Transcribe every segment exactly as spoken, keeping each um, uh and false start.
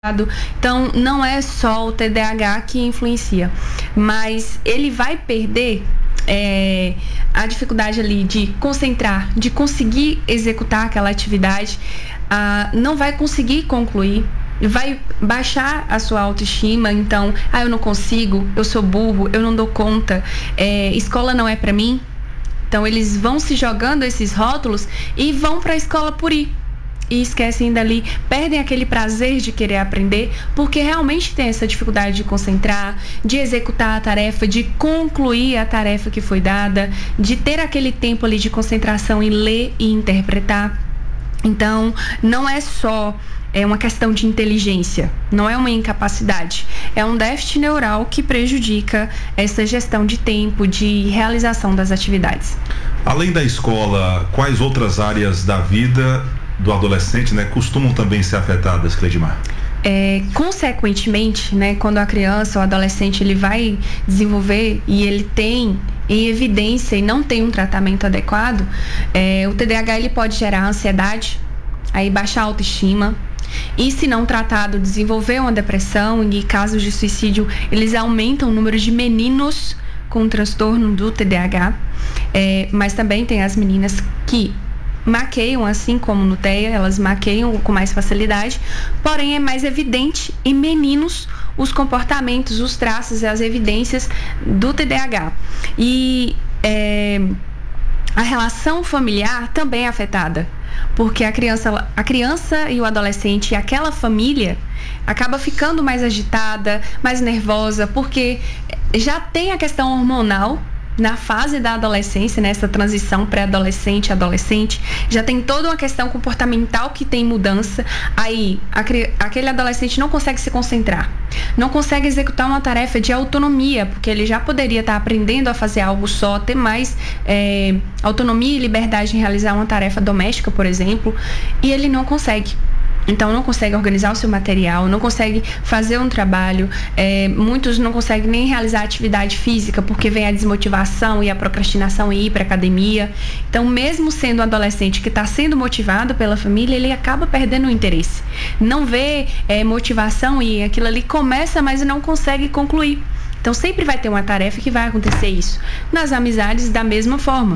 Então, não é só o T D A H que influencia, mas ele vai perder é, a dificuldade ali de concentrar, de conseguir executar aquela atividade, ah, não vai conseguir concluir, vai baixar a sua autoestima. Então, ah, eu não consigo, eu sou burro, eu não dou conta, é, escola não é para mim. Então, eles vão se jogando esses rótulos e vão para a escola por ir. E esquecem dali, perdem aquele prazer de querer aprender, porque realmente tem essa dificuldade de concentrar, de executar a tarefa, de concluir a tarefa que foi dada, de ter aquele tempo ali de concentração em ler e interpretar. Então, não é só é uma questão de inteligência, não é uma incapacidade, é um déficit neural que prejudica essa gestão de tempo, de realização das atividades. Além da escola, quais outras áreas da vida do adolescente, né, costumam também ser afetadas, Cleidmar? É, consequentemente, né, quando a criança ou adolescente ele vai desenvolver e ele tem em evidência e não tem um tratamento adequado, é, o T D A H ele pode gerar ansiedade, aí baixar a autoestima, e se não tratado, desenvolver uma depressão, e casos de suicídio, eles aumentam o número de meninos com transtorno do T D A H, é, mas também tem as meninas que maqueiam, assim como no T E A, elas maqueiam com mais facilidade, porém é mais evidente em meninos os comportamentos, os traços e as evidências do T D A H. E é, a relação familiar também é afetada, porque a criança, a criança e o adolescente, aquela família, acaba ficando mais agitada, mais nervosa, porque já tem a questão hormonal na fase da adolescência, nessa transição pré-adolescente, adolescente, já tem toda uma questão comportamental que tem mudança. Aí, aquele adolescente não consegue se concentrar, não consegue executar uma tarefa de autonomia, porque ele já poderia estar aprendendo a fazer algo só, ter mais é, autonomia e liberdade em realizar uma tarefa doméstica, por exemplo, e ele não consegue. Então, não consegue organizar o seu material, não consegue fazer um trabalho, é, muitos não conseguem nem realizar atividade física porque vem a desmotivação e a procrastinação em ir para a academia. Então, mesmo sendo um adolescente que está sendo motivado pela família, ele acaba perdendo o interesse. Não vê é, motivação e aquilo ali começa, mas não consegue concluir. Então, sempre vai ter uma tarefa que vai acontecer isso. Nas amizades, da mesma forma.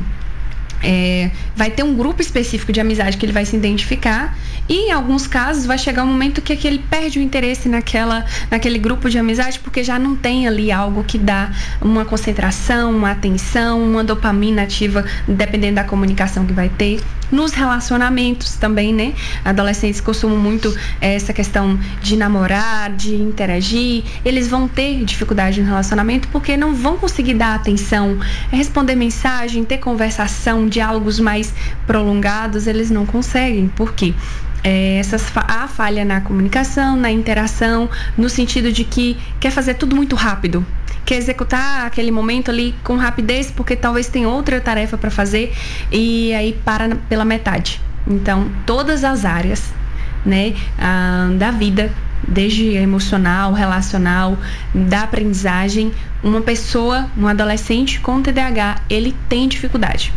É, vai ter um grupo específico de amizade que ele vai se identificar, e em alguns casos vai chegar um momento que, que ele perde o interesse naquela, naquele grupo de amizade, porque já não tem ali algo que dá uma concentração, uma atenção, uma dopamina ativa, dependendo da comunicação que vai ter. Nos relacionamentos também, né? Adolescentes costumam muito é, essa questão de namorar, de interagir. Eles vão ter dificuldade no relacionamento porque não vão conseguir dar atenção, responder mensagem, ter conversação, diálogos mais prolongados, eles não conseguem. Por quê? É, essas, há falha na comunicação, na interação, no sentido de que quer fazer tudo muito rápido, quer executar aquele momento ali com rapidez, porque talvez tenha outra tarefa para fazer, e aí para pela metade. Então, todas as áreas, né, ah, da vida, desde emocional, relacional, da aprendizagem, uma pessoa, um adolescente com T D A H, ele tem dificuldade.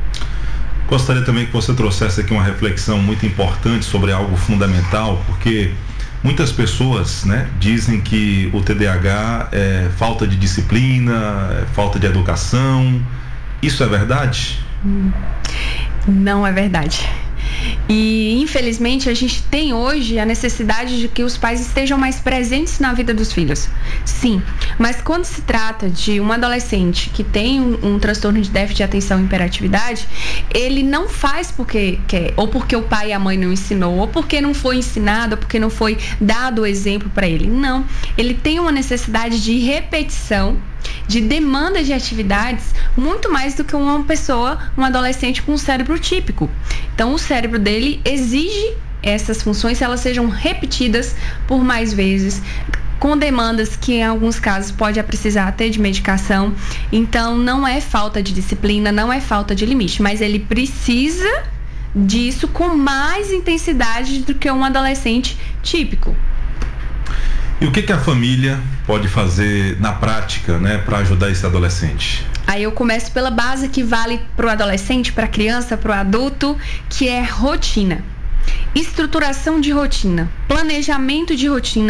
Gostaria também que você trouxesse aqui uma reflexão muito importante sobre algo fundamental, porque muitas pessoas, né, dizem que o T D A H é falta de disciplina, é falta de educação. Isso é verdade? Hum, não é verdade. E, infelizmente, a gente tem hoje a necessidade de que os pais estejam mais presentes na vida dos filhos. Sim, mas quando se trata de um adolescente que tem um, um transtorno de déficit de atenção e hiperatividade, ele não faz porque quer, ou porque o pai e a mãe não ensinou, ou porque não foi ensinado, ou porque não foi dado o exemplo para ele. Não, ele tem uma necessidade de repetição, de demanda de atividades, muito mais do que uma pessoa, um adolescente com um cérebro típico. Então, o cérebro dele exige essas funções, se elas sejam repetidas por mais vezes, com demandas que em alguns casos pode precisar até de medicação. Então, não é falta de disciplina, não é falta de limite, mas ele precisa disso com mais intensidade do que um adolescente típico. E o que que a família pode fazer na prática, né, para ajudar esse adolescente? Aí eu começo pela base que vale para o adolescente, para a criança, para o adulto, que é rotina. estruturação de rotina, planejamento de rotina,